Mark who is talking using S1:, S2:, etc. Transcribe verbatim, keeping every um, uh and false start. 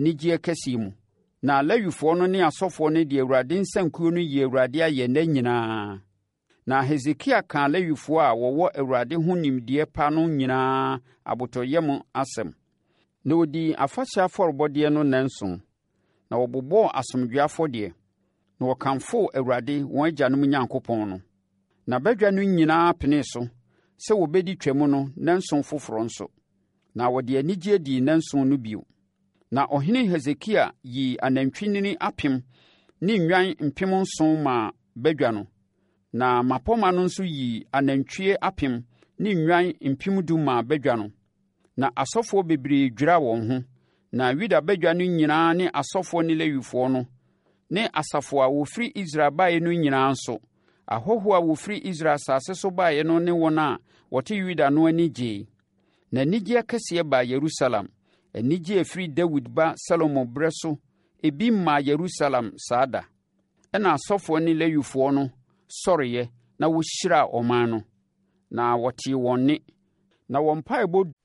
S1: anigyeɛ kɛseɛ mu. Na Lewifoɔ no ne asɔfoɔ no de Awurade nsankuo no yi Awurade ayɛ nna nyinaa. Na Hesekia kaa Lewifoɔ a wɔwɔ Awurade ho nimdeɛ pa no nyinaa abotɔyam asɛm. Na wɔdii afahyɛ afɔrebɔdeɛ no nnanson, na wɔbobɔɔ asomdwoeɛ afɔdeɛ, na wɔkamfoo Awurade wɔn agyanom Onyankopɔn no. Na badwa no nyinaa penee so sɛ wɔbɛdi Twam no nnanson foforɔ nso, na wɔde anigyeɛ dii nnanson no bio. Na ɔhene Hesekia yii anantwinini apem ne nnwan mpem nson maa badwa no, na mmapɔmma no nso yii anantwie apem ne nnwan mpem du maa badwa no. Na asɔfoɔ bebree dwiraa wɔn ho, na Yuda badwa no nyinaa ne asɔfoɔ ne Lewifoɔ no, ne asafo a wɔfiri Israel baeɛ no nyinaa nso, ahɔhoɔ a wɔfiri Israel asase so baeɛ no ne wɔn a wɔte Yuda no ani gyee. Na anigyeɛ kɛseɛ baa Yerusalem. Anigyeɛ firi Dawid ba Salomo berɛ so ebi maa Yerusalem saa da. Ɛna asɔfoɔ ne Lewifoɔ no sɔreeɛ na wɔhyiraa ɔman no, na wɔtee wɔn nne, na wɔn mpaeɛbɔ